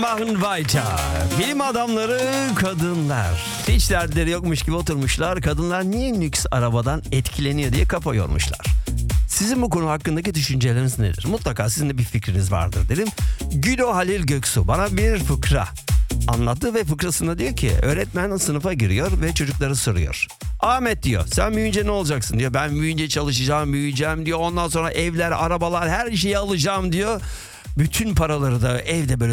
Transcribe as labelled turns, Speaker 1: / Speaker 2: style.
Speaker 1: machen weiter. Bilim adamları kadınlar. Hiç dertleri yokmuş gibi oturmuşlar. Kadınlar niye lüks arabadan etkileniyor diye kafa yormuşlar. Sizin bu konu hakkındaki düşünceleriniz nedir? Mutlaka sizin de bir fikriniz vardır dedim. Gülo Halil Göksu bana bir fıkra anlattı ve fıkrasında diyor ki öğretmen sınıfa giriyor ve çocukları soruyor. Ahmet diyor sen büyüyünce ne olacaksın diyor. Ben büyüyünce çalışacağım, büyüyeceğim diyor. Ondan sonra evler, arabalar her şeyi alacağım diyor. Bütün paraları da evde böyle